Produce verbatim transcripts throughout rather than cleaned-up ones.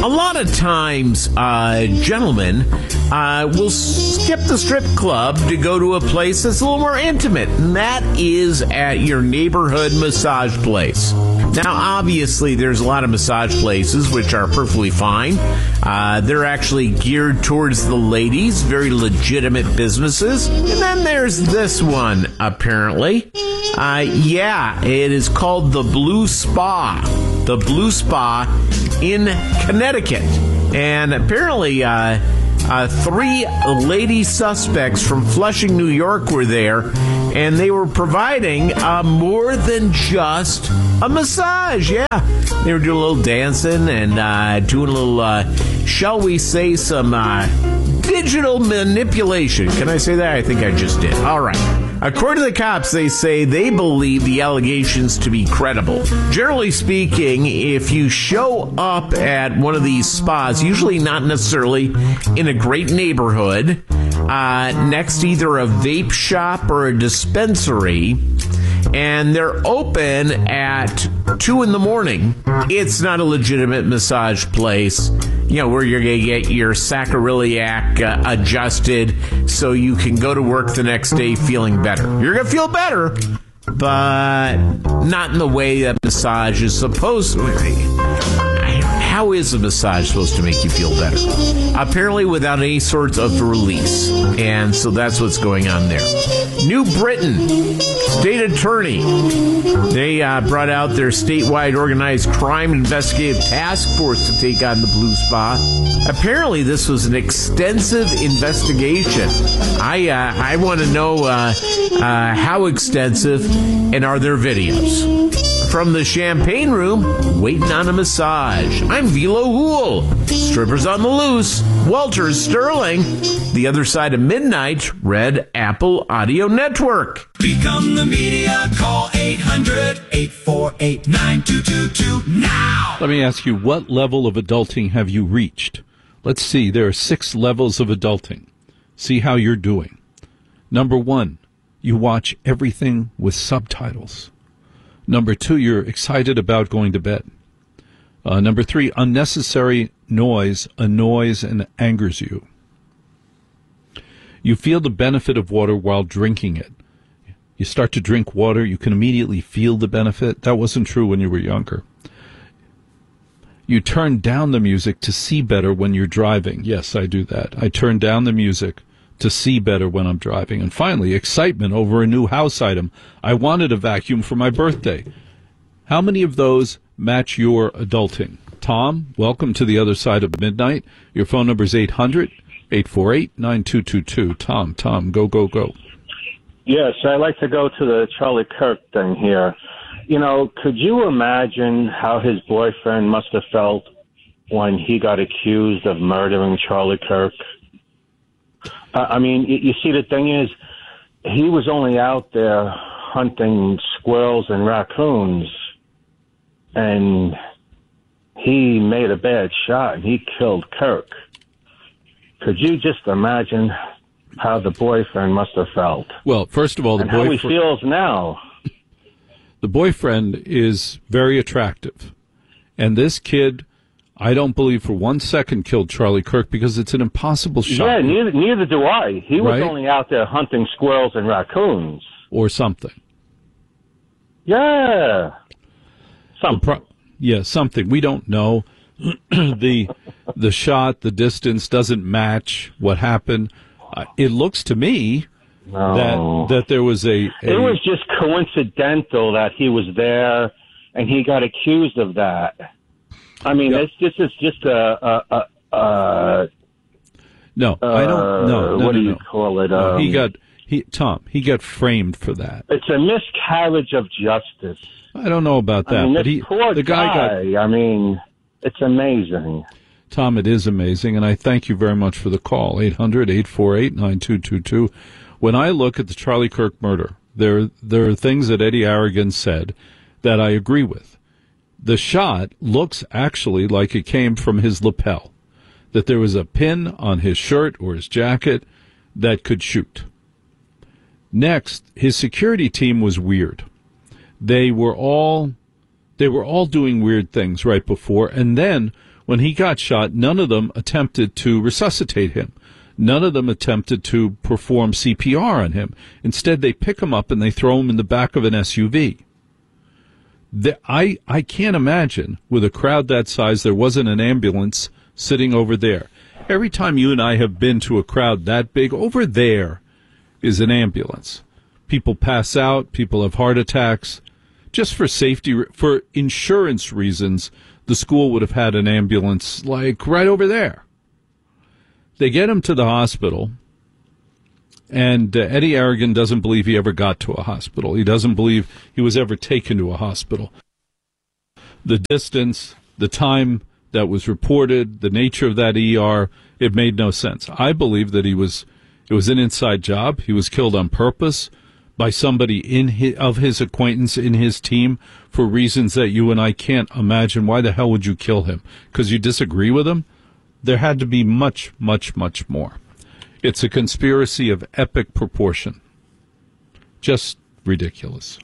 A lot of times, uh, gentlemen uh, will skip the strip club to go to a place that's a little more intimate, and that is at your neighborhood massage place. Now, obviously, there's a lot of massage places which are perfectly fine. Uh, they're actually geared towards the ladies, very legitimate businesses. And then there's this one, apparently. Uh, yeah, it is called the Blue Spa. The Blue Spa in Connecticut. And apparently, uh, uh, three lady suspects from Flushing, New York were there, and they were providing uh, more than just a massage. Yeah, they were doing a little dancing and uh, doing a little, uh, shall we say, some uh, digital manipulation. Can I say that? I think I just did. All right. According to the cops, they say they believe the allegations to be credible. Generally speaking, if you show up at one of these spas, usually not necessarily in a great neighborhood, uh, next to either a vape shop or a dispensary, and they're open at two in the morning, it's not a legitimate massage place, you know, where you're going to get your sacroiliac uh, adjusted so you can go to work the next day feeling better. You're going to feel better, but not in the way that massage is supposed to. How is a massage supposed to make you feel better? Apparently without any sorts of release. And so that's what's going on there. New Britain State Attorney. They uh, brought out their statewide organized crime investigative task force to take on the Blue Spa. Apparently this was an extensive investigation. I uh, I want to know uh, uh, how extensive, and are there videos? From the Champagne Room, waiting on a massage. I'm Velo Hool. Strippers on the loose. Walter Sterling. The Other Side of Midnight. Red Apple Audio Network. Become the media. Call eight hundred, eight four eight, nine two two two now. Let me ask you, what level of adulting have you reached? Let's see. There are six levels of adulting. See how you're doing. Number one, you watch everything with subtitles. Number two, you're excited about going to bed. Uh, number three, unnecessary noise annoys and angers you. You feel the benefit of water while drinking it. You start to drink water, you can immediately feel the benefit. That wasn't true when you were younger. You turn down the music to see better when you're driving. Yes, I do that. I turn down the music to see better when I'm driving. And finally, excitement over a new house item. I wanted a vacuum for my birthday. How many of those match your adulting? Tom, welcome to The Other Side of Midnight. Your phone number is eight hundred, eight four eight, nine two two two. Tom, Tom, go, go, go. Yes, I'd like to go to the Charlie Kirk thing here. You know, could you imagine how his boyfriend must have felt when he got accused of murdering Charlie Kirk? I mean, you see, the thing is, he was only out there hunting squirrels and raccoons, and he made a bad shot, and he killed Kirk. Could you just imagine how the boyfriend must have felt? Well, first of all, the and how he boyfriend feels now. The boyfriend is very attractive, and this kid, I don't believe for one second killed Charlie Kirk because it's an impossible shot. Yeah, neither, neither do I. He was Right? only out there hunting squirrels and raccoons. Or something. Yeah. Something. Pro- yeah, something. We don't know. the the shot, the distance doesn't match what happened. Uh, it looks to me No. that that there was a, a... It was just coincidental that he was there and he got accused of that. I mean, Yep. it's, this is just a, a, a, a No, uh, I don't. No, no, what no, do you no. call it? No, Um, he got he Tom. He got framed for that. It's a miscarriage of justice. I don't know about that, I mean, but this he poor the guy got. I mean, it's amazing. Tom, it is amazing, and I thank you very much for the call. eight hundred, eight four eight, nine two two two. When I look at the Charlie Kirk murder, there there are things that Eddie Aragon said that I agree with. The shot looks actually like it came from his lapel, that there was a pin on his shirt or his jacket that could shoot. Next, his security team was weird. They were all, They were all doing weird things right before, and then when he got shot, none of them attempted to resuscitate him. None of them attempted to perform C P R on him. Instead, they pick him up and they throw him in the back of an S U V. The, I, I can't imagine with a crowd that size there wasn't an ambulance sitting over there. Every time you and I have been to a crowd that big, over there is an ambulance. People pass out, people have heart attacks. Just for safety, for insurance reasons, the school would have had an ambulance like right over there. They get him to the hospital, and uh, Eddie Aragon doesn't believe he ever got to a hospital. He doesn't believe he was ever taken to a hospital. The distance, the time that was reported, the nature of that E R, it made no sense. I believe that he was, it was an inside job. He was killed on purpose by somebody in his, of his acquaintance in his team for reasons that you and I can't imagine. Why the hell would you kill him? Because you disagree with him? There had to be much, much, much more. It's a conspiracy of epic proportion. Just ridiculous.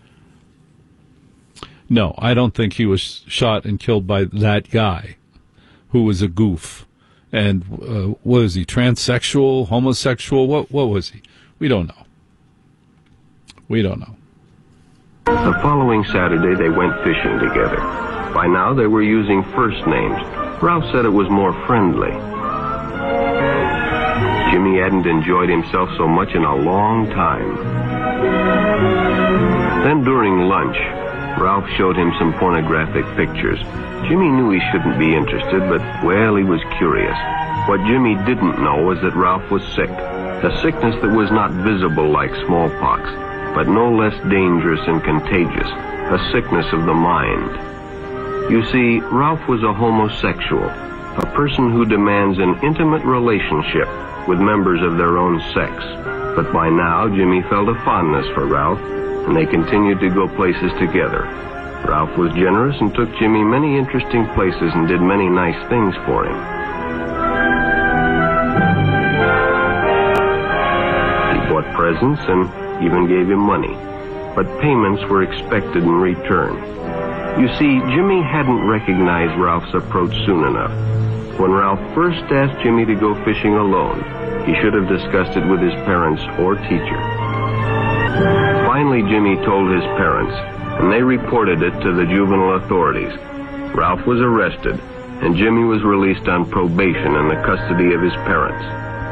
No, I don't think he was shot and killed by that guy who was a goof. And uh, what was he, transsexual, homosexual? What, what was he? We don't know. We don't know. The following Saturday, they went fishing together. By now, they were using first names. Ralph said it was more friendly. Jimmy hadn't enjoyed himself so much in a long time. Then during lunch, Ralph showed him some pornographic pictures. Jimmy knew he shouldn't be interested, but, well, he was curious. What Jimmy didn't know was that Ralph was sick. A sickness that was not visible like smallpox, but no less dangerous and contagious. A sickness of the mind. You see, Ralph was a homosexual, a person who demands an intimate relationship with members of their own sex. But by now, Jimmy felt a fondness for Ralph, and they continued to go places together. Ralph was generous and took Jimmy many interesting places and did many nice things for him. He bought presents and even gave him money, but payments were expected in return. You see, Jimmy hadn't recognized Ralph's approach soon enough. When Ralph first asked Jimmy to go fishing alone, he should have discussed it with his parents or teacher. Finally, Jimmy told his parents, and they reported it to the juvenile authorities. Ralph was arrested, and Jimmy was released on probation in the custody of his parents.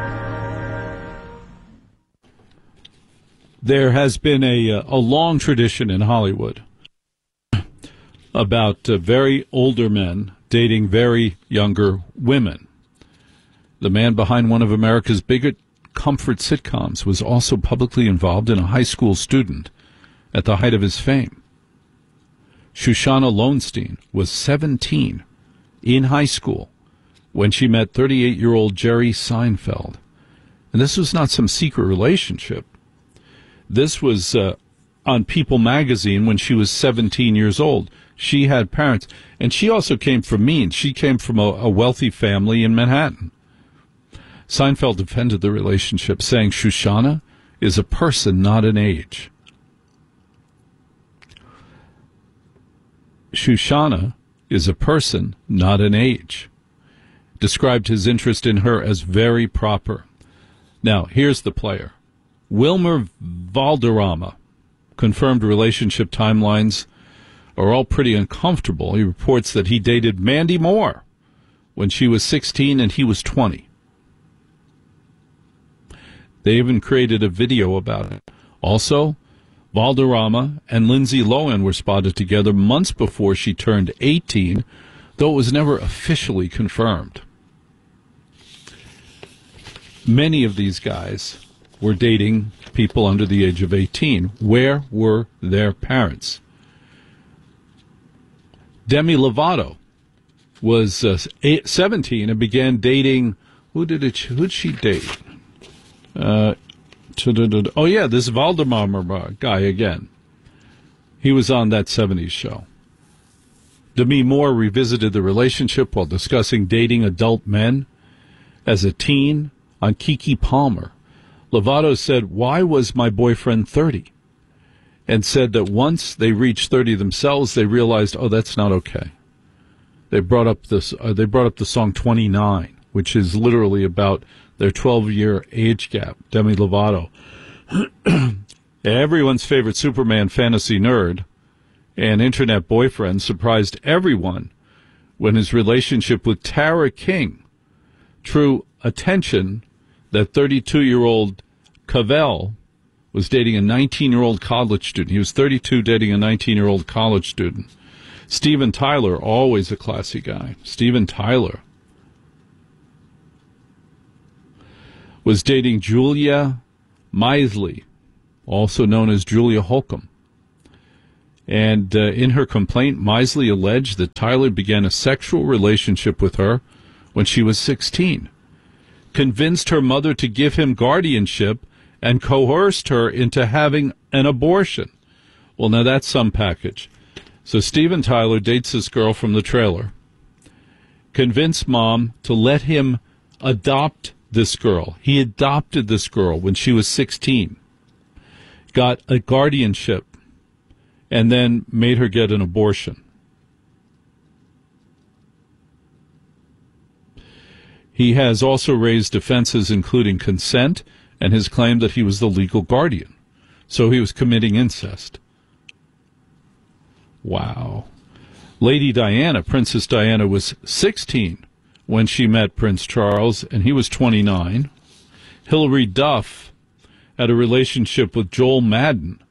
There has been a, a long tradition in Hollywood about uh, very older men dating very younger women. The man behind one of America's biggest comfort sitcoms was also publicly involved in a high school student at the height of his fame. Shoshana Lowenstein was seventeen in high school when she met thirty-eight-year-old Jerry Seinfeld. And this was not some secret relationship. This was uh, on People magazine when she was seventeen years old. She had parents, and she also came from means. She came from a, a wealthy family in Manhattan. Seinfeld defended the relationship, saying Shoshana is a person, not an age. Shoshana is a person, not an age. Described his interest in her as very proper. Now, here's the player. Wilmer Valderrama. Confirmed relationship timelines are all pretty uncomfortable. He reports that he dated Mandy Moore when she was sixteen and he was twenty. They even created a video about it. Also, Valderrama and Lindsay Lohan were spotted together months before she turned eighteen, though it was never officially confirmed. Many of these guys were dating people under the age of eighteen. Where were their parents? Demi Lovato was uh, eight, seventeen and began dating, who did it, who did she date? Uh, oh, yeah, this Valdemar guy again. He was on that seventies show. Demi Moore revisited the relationship while discussing dating adult men as a teen on Keke Palmer. Lovato said, "Why was my boyfriend thirty?" and said that once they reached thirty themselves, they realized, oh, that's not okay. They brought up this. Uh, they brought up the song twenty-nine, which is literally about their twelve-year age gap. Demi Lovato, everyone's favorite Superman fantasy nerd and internet boyfriend, surprised everyone when his relationship with Tara King drew attention that thirty-two-year-old Cavell was dating a nineteen-year-old college student. He was thirty-two, dating a nineteen-year-old college student. Steven Tyler, always a classy guy. Steven Tyler was dating Julia Meisley, also known as Julia Holcomb. And uh, in her complaint, Meisley alleged that Tyler began a sexual relationship with her when she was sixteen, convinced her mother to give him guardianship, and coerced her into having an abortion. Well, now that's some package. So Steven Tyler dates this girl from the trailer, convinced mom to let him adopt this girl. He adopted this girl when she was sixteen, got a guardianship, and then made her get an abortion. He has also raised defenses including consent and his claim that he was the legal guardian. So he was committing incest. Wow. Lady Diana, Princess Diana, was sixteen when she met Prince Charles, and he was twenty-nine. Hilary Duff had a relationship with Joel Madden.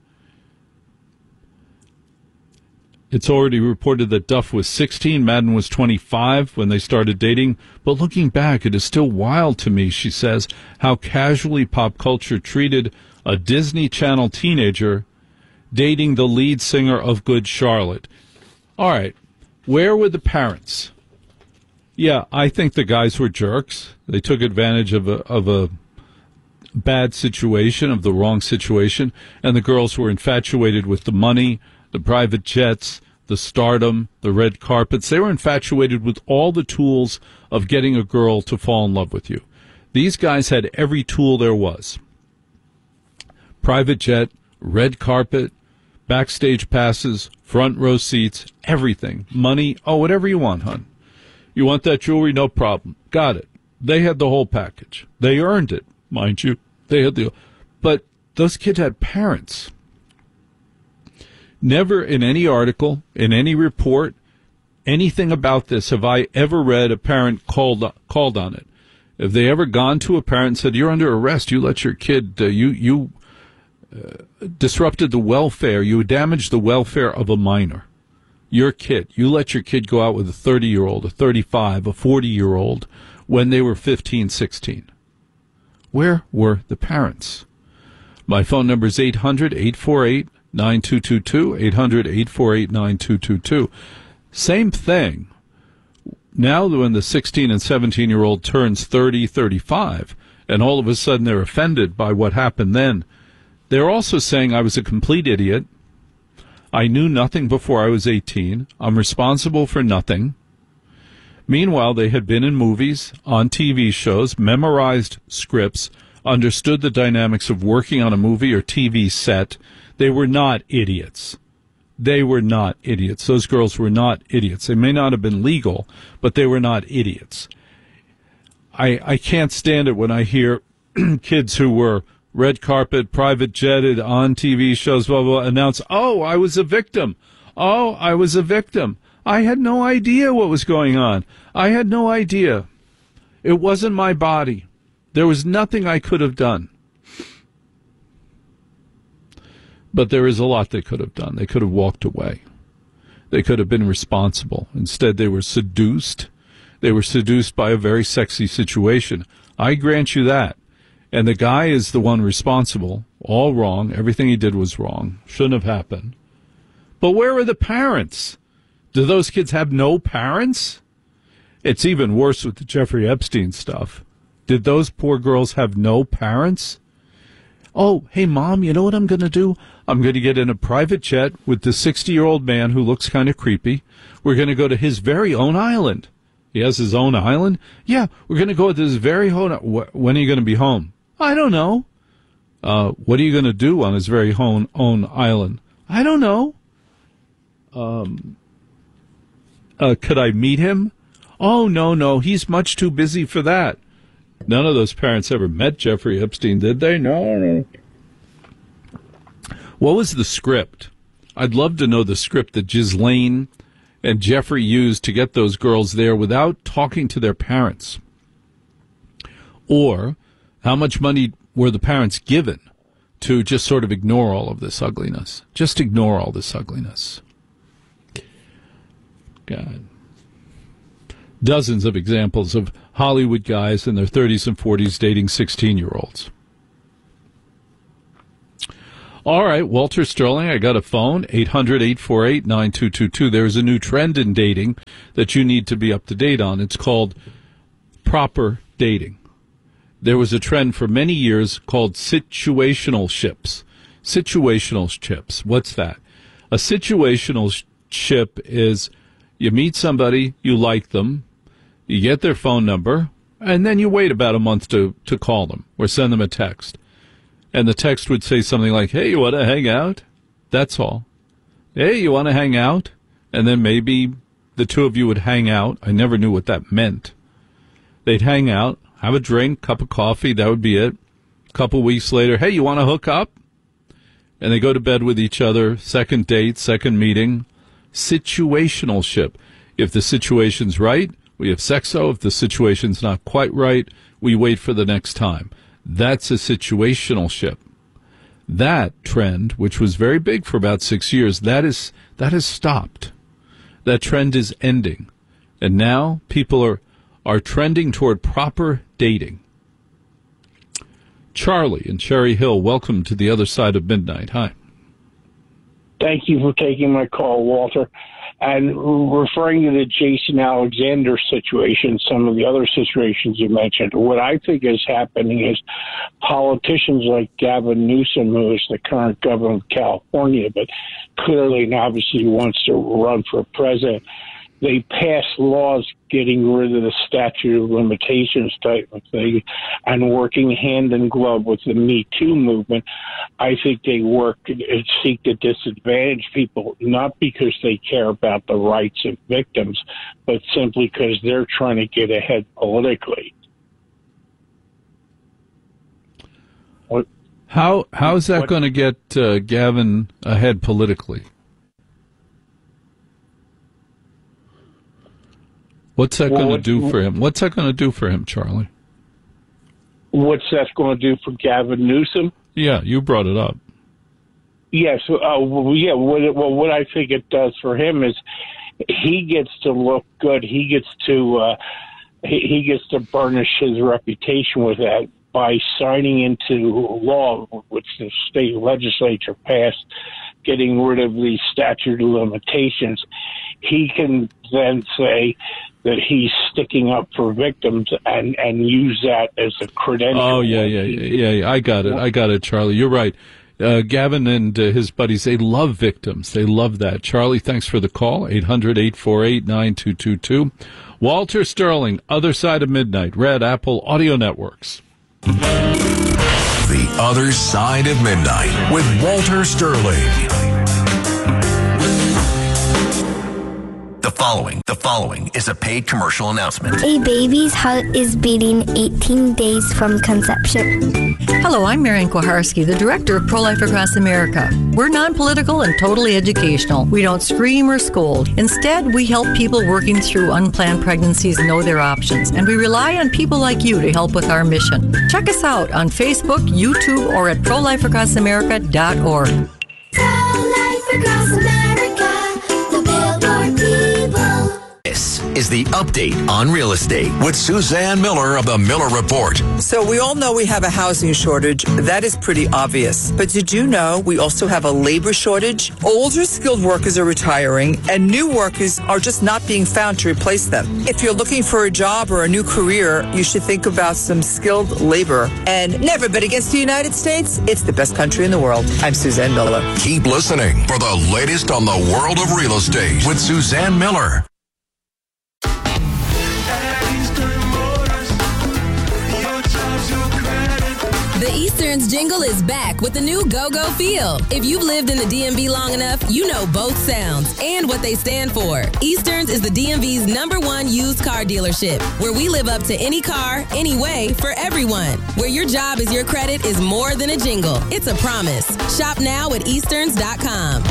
It's already reported that Duff was sixteen, Madden was twenty-five when they started dating. But looking back, it is still wild to me, she says, how casually pop culture treated a Disney Channel teenager dating the lead singer of Good Charlotte. All right, where were the parents? Yeah, I think the guys were jerks. They took advantage of a, of a bad situation, of the wrong situation, and the girls were infatuated with the money, the private jets, the stardom, the red carpets. They were infatuated with all the tools of getting a girl to fall in love with you. These guys had every tool there was. Private jet, red carpet, backstage passes, front row seats, everything. Money, oh, whatever you want, hon. You want that jewelry? No problem. Got it. They had the whole package. They earned it, mind you. They had the, but those kids had parents. Never in any article, in any report, anything about this have I ever read a parent called called on it. Have they ever gone to a parent and said, you're under arrest, you let your kid, uh, you, you uh, disrupted the welfare, you damaged the welfare of a minor. Your kid, you let your kid go out with a thirty-year-old, a thirty-five, a forty-year-old when they were fifteen, sixteen. Where were the parents? My phone number is eight hundred, eight four eight, nine two two two, eight hundred, eight four eight, nine two two two. Same thing. Now when the sixteen and seventeen-year-old turns thirty, thirty-five, and all of a sudden they're offended by what happened then, they're also saying I was a complete idiot. I knew nothing before I was eighteen. I'm responsible for nothing. Meanwhile, they had been in movies, on T V shows, memorized scripts, understood the dynamics of working on a movie or T V set. They were not idiots. They were not idiots. Those girls were not idiots. They may not have been legal, but they were not idiots. I I can't stand it when I hear kids who were red carpet, private jetted, on T V shows, blah, blah, blah, announce, oh, I was a victim. Oh, I was a victim. I had no idea what was going on. I had no idea. It wasn't my body. There was nothing I could have done. But there is a lot they could have done. They could have walked away. They could have been responsible. Instead, they were seduced. They were seduced by a very sexy situation. I grant you that. And the guy is the one responsible. All wrong. Everything he did was wrong. Shouldn't have happened. But where are the parents? Do those kids have no parents? It's even worse with the Jeffrey Epstein stuff. Did those poor girls have no parents? Oh, hey, Mom, you know what I'm going to do? I'm going to get in a private jet with the sixty-year-old man who looks kind of creepy. We're going to go to his very own island. He has his own island? Yeah, we're going to go to his very own. When are you going to be home? I don't know. Uh, what are you going to do on his very own, own island? I don't know. Um, uh, could I meet him? Oh, no, no, he's much too busy for that. None of those parents ever met Jeffrey Epstein, did they? No, no. What was the script? I'd love to know the script that Ghislaine and Jeffrey used to get those girls there without talking to their parents. Or how much money were the parents given to just sort of ignore all of this ugliness? Just ignore all this ugliness. God. Dozens of examples of Hollywood guys in their thirties and forties dating sixteen-year-olds. All right, Walter Sterling, I got a phone, eight hundred, eight four eight, nine two two two. There's a new trend in dating that you need to be up to date on. It's called proper dating. There was a trend for many years called situational ships. Situational ships. What's that? A situational ship is you meet somebody, you like them, you get their phone number, and then you wait about a month to, to call them or send them a text. And the text would say something like, hey, you want to hang out? That's all. Hey, you want to hang out? And then maybe the two of you would hang out. I never knew what that meant. They'd hang out, have a drink, cup of coffee, that would be it. A couple weeks later, hey, you want to hook up? And they go to bed with each other, second date, second meeting. Situational ship. If the situation's right, we have sexo. If the situation's not quite right, we wait for the next time. That's a situational ship. That trend, which was very big for about six years, that is that has stopped. That trend is ending. And now people are, are trending toward proper dating. Charlie in Cherry Hill, welcome to the other side of midnight. Hi. Thank you for taking my call, Walter. And referring to the Jason Alexander situation, some of the other situations you mentioned, what I think is happening is politicians like Gavin Newsom, who is the current governor of California, but clearly and obviously wants to run for president, they pass laws getting rid of the statute of limitations type of thing and working hand in glove with the Me Too movement. I think they work and seek to disadvantage people, not because they care about the rights of victims, but simply because they're trying to get ahead politically. What, how how is that going to get uh, Gavin ahead politically? What's that well, going to do for him? What's that going to do for him, Charlie? What's that going to do for Gavin Newsom? Yeah, you brought it up. Yes, uh, well, yeah. What it, well, what I think it does for him is he gets to look good. He gets to uh, he, he gets to burnish his reputation with that by signing into law, which the state legislature passed, getting rid of the statute of limitations. He can then say that he's sticking up for victims and, and use that as a credential. Oh, yeah, yeah, yeah, yeah. I got it. I got it, Charlie. You're right. Uh, Gavin and uh, his buddies, they love victims. They love that. Charlie, thanks for the call. eight hundred, eight four eight, nine two two two. Walter Sterling, Other Side of Midnight, Red Apple Audio Networks. The Other Side of Midnight with Walter Sterling. The following, the following is a paid commercial announcement. A baby's heart is beating eighteen days from conception. Hello, I'm Marian Koharski, the director of Pro-Life Across America. We're non-political and totally educational. We don't scream or scold. Instead, we help people working through unplanned pregnancies know their options, and we rely on people like you to help with our mission. Check us out on Facebook, YouTube, or at pro life across america dot org. Pro-Life Across America, the Billboard people. This is the update on real estate with Suzanne Miller of the Miller Report. So we all know we have a housing shortage. That is pretty obvious. But did you know we also have a labor shortage? Older skilled workers are retiring and new workers are just not being found to replace them. If you're looking for a job or a new career, you should think about some skilled labor. And never bet against the United States. It's the best country in the world. I'm Suzanne Miller. Keep listening for the latest on the world of real estate with Suzanne Miller. The Eastern's jingle is back with the new Go-Go feel. If you've lived in the D M V long enough, you know both sounds and what they stand for. Eastern's is the D M V's number one used car dealership, where we live up to any car, any way, for everyone. Where your job is your credit is more than a jingle. It's a promise. Shop now at easterns dot com.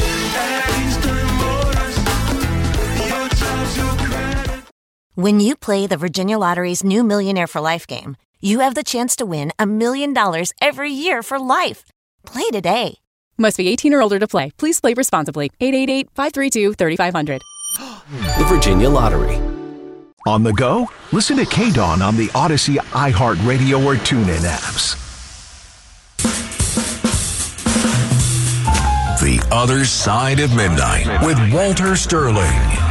When you play the Virginia Lottery's new Millionaire for Life game, you have the chance to win a million dollars every year for life. Play today. Must be eighteen or older to play. Please play responsibly. eight eight eight, five three two, three five zero zero. The Virginia Lottery. On the go? Listen to K-Dawn on the Odyssey, iHeartRadio, or TuneIn apps. The Other Side of Midnight with Walter Sterling.